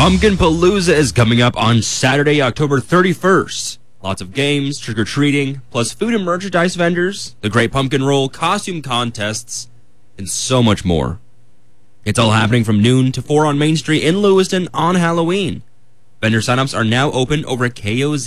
Pumpkin Palooza is coming up on Saturday, October 31st. Lots of games, trick-or-treating, plus food and merchandise vendors, the Great Pumpkin Roll, costume contests, and so much more. It's all happening from noon to 4 on Main Street in Lewiston on Halloween. Vendor signups are now open over at KOZ.